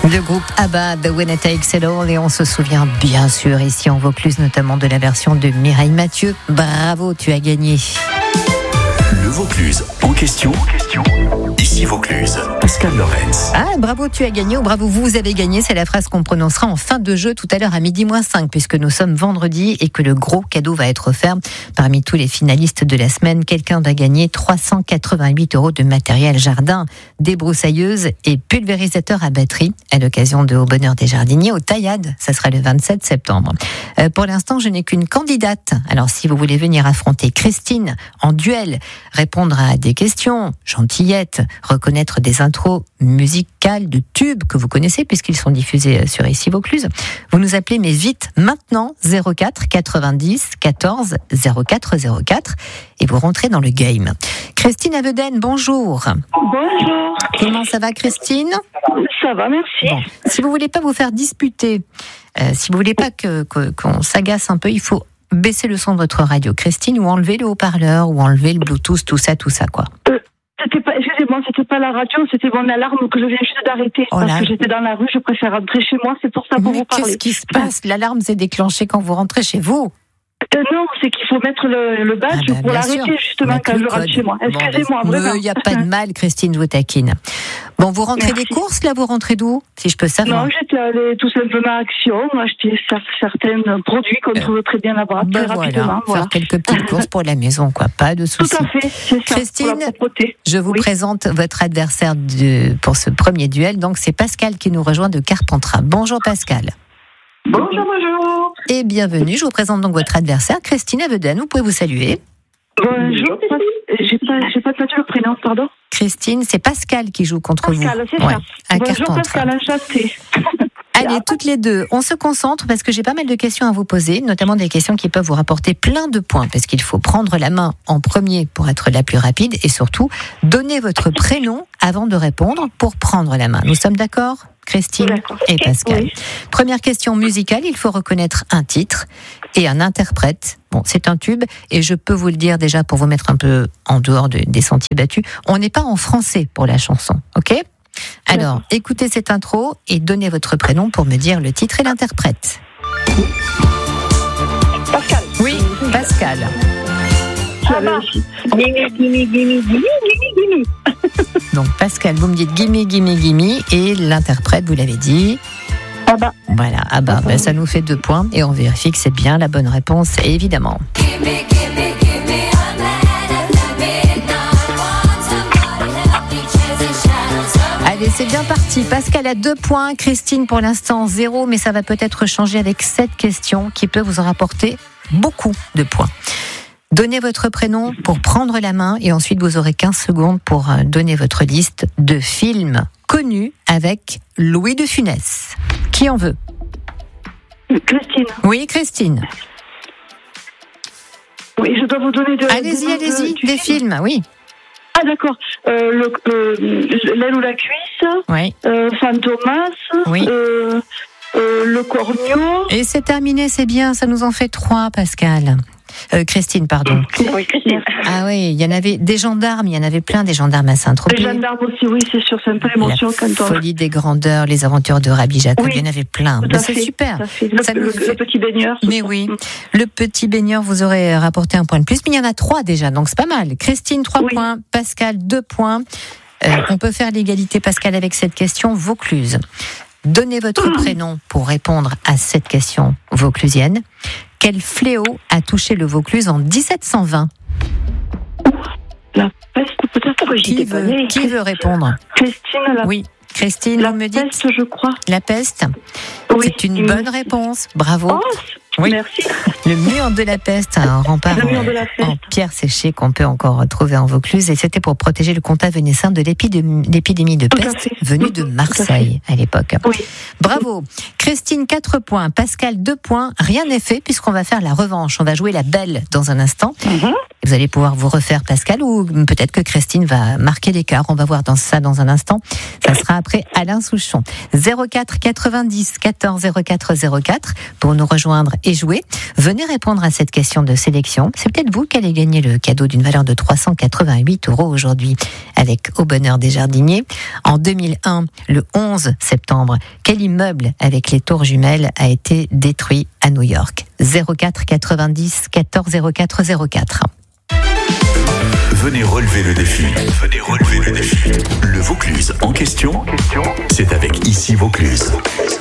Le groupe ABBA, The Winner Takes It All, et on se souvient bien sûr ici en Vaucluse notamment de la version de Mireille Mathieu. Bravo, tu as gagné. Le Vaucluse en question. Ici Vaucluse, Pascal Lorenz. Ah, bravo, tu as gagné, ou bravo, vous avez gagné. C'est la phrase qu'on prononcera en fin de jeu tout à l'heure à 12h05, puisque nous sommes vendredi et que le gros cadeau va être offert parmi tous les finalistes de la semaine. Quelqu'un va gagner 388 € de matériel jardin, débroussailleuse et pulvérisateur à batterie à l'occasion de Au Bonheur des Jardiniers au Taillade. Ça sera le 27 septembre. Pour l'instant, je n'ai qu'une candidate. Alors, si vous voulez venir affronter Christine en duel, répondre à des questions, gentillette, reconnaître des intros musicales de tubes que vous connaissez puisqu'ils sont diffusés sur ici Vaucluse, vous nous appelez, mais vite, maintenant, 04 90 14 04 04 et vous rentrez dans le game. Christine Aveden, bonjour. Bonjour. Comment ça va, Christine ? Ça va, merci. Bon. Si vous voulez pas vous faire disputer, si vous voulez pas qu'on s'agace un peu, il faut baisser le son de votre radio, Christine, ou enlever le haut-parleur, ou enlever le Bluetooth, tout ça, quoi. Excusez-moi, c'était pas la radio, c'était mon alarme que je viens juste d'arrêter. Parce que j'étais dans la rue, je préfère rentrer chez moi, c'est pour ça pour vous parler. Qu'est-ce qui se passe ? L'alarme s'est déclenchée quand vous rentrez chez vous ? Non, c'est qu'il faut mettre le badge pour l'arrêter justement quand je rentre chez moi. Excusez-moi, vraiment. Il n'y a pas de mal, Christine, je vous taquine. Bon, vous rentrez des courses, là, vous rentrez d'où, si je peux savoir ? Non, j'étais allée tout simplement à Action, acheter certains produits qu'on trouve très bien là-bas, très rapidement. Voilà. Faire quelques petites courses pour la maison, quoi, pas de soucis. Tout à fait, c'est ça. Christine, je vous présente votre adversaire pour ce premier duel, donc c'est Pascal qui nous rejoint de Carpentras. Bonjour Pascal. Bonjour. Et bienvenue, je vous présente donc votre adversaire, Christine Aveden, vous pouvez vous saluer. Bonjour, j'ai pas entendu le prénom, pardon. Christine, c'est Pascal qui joue contre vous. Pascal, c'est ça. Bonjour Pascal, enchanté. Allez, toutes les deux, on se concentre parce que j'ai pas mal de questions à vous poser, notamment des questions qui peuvent vous rapporter plein de points, parce qu'il faut prendre la main en premier pour être la plus rapide et surtout donner votre prénom avant de répondre pour prendre la main. Nous sommes d'accord, Christine et Pascal? Oui. Première question musicale, il faut reconnaître un titre et un interprète. Bon, c'est un tube et je peux vous le dire déjà pour vous mettre un peu en dehors des sentiers battus, on n'est pas en français pour la chanson, ok? Alors, écoutez cette intro et donnez votre prénom pour me dire le titre et l'interprète. Pascal. Oui, Pascal. Gimme. Donc, Pascal, vous me dites gimme, gimme, gimme. Et l'interprète, vous l'avez dit. ABBA. Voilà, ABBA. Ben, ça nous fait 2 points et on vérifie que c'est bien la bonne réponse, évidemment. Allez, c'est bien parti. Pascal a 2 points, Christine pour l'instant 0, mais ça va peut-être changer avec cette question qui peut vous en rapporter beaucoup de points. Donnez votre prénom pour prendre la main et ensuite vous aurez 15 secondes pour donner votre liste de films connus avec Louis de Funès. Qui en veut ? Christine. Oui, Christine. Oui, je dois vous donner Allez-y, des films, oui. Ah d'accord, l'aile ou la cuisse, oui. Fantomas, oui. Le corneau. Et c'est terminé, c'est bien, ça nous en fait 3, Pascal. Christine, pardon. Oui, Christine. Ah oui, il y en avait des gendarmes, il y en avait plein des gendarmes à Saint-Tropez. Les gendarmes aussi, oui, c'est sûr, c'est un peu l'émotion quand on... Folie des grandeurs, les aventures de Rabbi Jacob, oui, il y en avait plein. Mais c'est super. Le petit baigneur. Mais oui, le petit baigneur, vous aurez rapporté 1 point de plus, mais il y en a 3 déjà, donc c'est pas mal. Christine, 3 points, Pascal, 2 points. On peut faire l'égalité, Pascal, avec cette question Vaucluse. Donnez votre prénom pour répondre à cette question vauclusienne. Quel fléau a touché le Vaucluse en 1720 ? La peste, peut-être. Qui veut répondre ? Christine, Oui, Christine, la vous me dites ? La peste, je crois. La peste ? Oui. C'est une bonne réponse, bravo. Oh, oui. Merci. Le mur de la peste, un rempart en pierre séchée qu'on peut encore retrouver en Vaucluse, et c'était pour protéger le comtat vénécin de l'épidémie de peste venue de Marseille à l'époque. Oui. Bravo. Christine, 4 points. Pascal, 2 points. Rien n'est fait puisqu'on va faire la revanche. On va jouer la belle dans un instant. Vous allez pouvoir vous refaire, Pascal, ou peut-être que Christine va marquer l'écart. On va voir dans un instant. Ça sera après Alain Souchon. 04 90 14 04 04 pour nous rejoindre et jouer. Venez répondre à cette question de sélection. C'est peut-être vous qui allez gagner le cadeau d'une valeur de 388 € aujourd'hui avec Au Bonheur des Jardiniers. En 2001, le 11 septembre, quel immeuble avec les tours jumelles a été détruit à New York? 04 90 14 04 04. Venez relever le défi. Le Vaucluse en question, c'est avec Ici Vaucluse.